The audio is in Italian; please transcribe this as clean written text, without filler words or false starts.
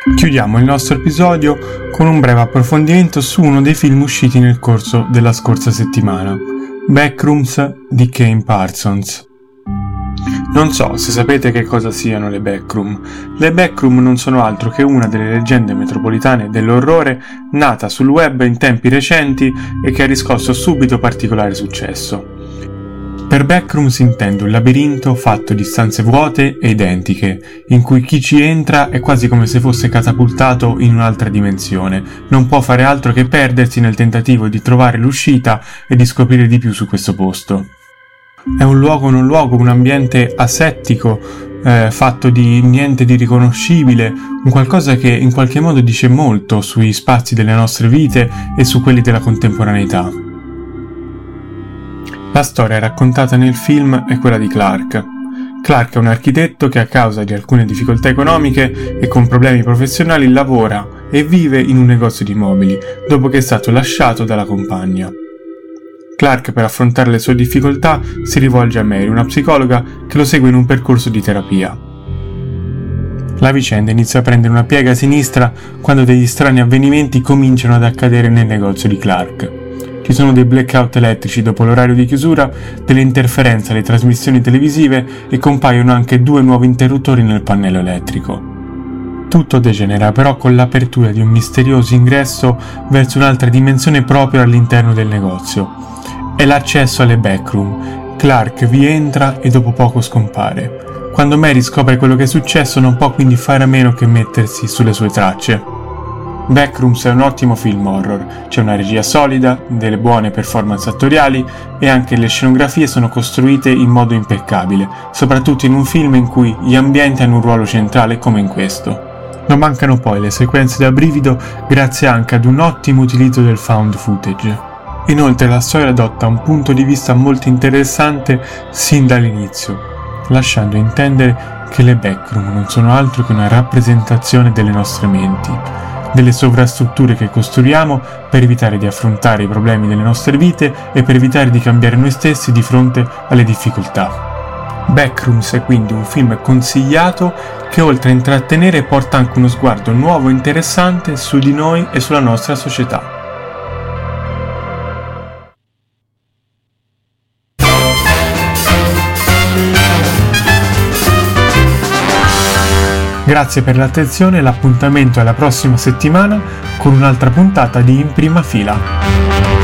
Chiudiamo il nostro episodio con un breve approfondimento su uno dei film usciti nel corso della scorsa settimana, Backrooms di Kane Parsons. Non so se sapete che cosa siano le backroom. Le backroom non sono altro che una delle leggende metropolitane dell'orrore nata sul web in tempi recenti e che ha riscosso subito particolare successo. Per backrooms intendo un labirinto fatto di stanze vuote e identiche, in cui chi ci entra è quasi come se fosse catapultato in un'altra dimensione, non può fare altro che perdersi nel tentativo di trovare l'uscita e di scoprire di più su questo posto. È un luogo, un ambiente asettico, fatto di niente di riconoscibile, un qualcosa che in qualche modo dice molto sui spazi delle nostre vite e su quelli della contemporaneità. La storia raccontata nel film è quella di Clark. Clark è un architetto che a causa di alcune difficoltà economiche e con problemi professionali lavora e vive in un negozio di mobili, dopo che è stato lasciato dalla compagna. Clark, per affrontare le sue difficoltà, si rivolge a Mary, una psicologa che lo segue in un percorso di terapia. La vicenda inizia a prendere una piega sinistra quando degli strani avvenimenti cominciano ad accadere nel negozio di Clark. Ci sono dei blackout elettrici dopo l'orario di chiusura, delle interferenze alle trasmissioni televisive e compaiono anche 2 nuovi interruttori nel pannello elettrico. Tutto degenera però con l'apertura di un misterioso ingresso verso un'altra dimensione proprio all'interno del negozio. È l'accesso alle backroom. Clark vi entra e dopo poco scompare. Quando Mary scopre quello che è successo non può quindi fare a meno che mettersi sulle sue tracce. Backrooms è un ottimo film horror, c'è una regia solida, delle buone performance attoriali e anche le scenografie sono costruite in modo impeccabile, soprattutto in un film in cui gli ambienti hanno un ruolo centrale come in questo. Non mancano poi le sequenze da brivido grazie anche ad un ottimo utilizzo del found footage. Inoltre la storia adotta un punto di vista molto interessante sin dall'inizio, lasciando intendere che le backroom non sono altro che una rappresentazione delle nostre menti, delle sovrastrutture che costruiamo per evitare di affrontare i problemi delle nostre vite e per evitare di cambiare noi stessi di fronte alle difficoltà. Backrooms è quindi un film consigliato che oltre a intrattenere porta anche uno sguardo nuovo e interessante su di noi e sulla nostra società. Grazie per l'attenzione e l'appuntamento è alla prossima settimana con un'altra puntata di In Prima Fila.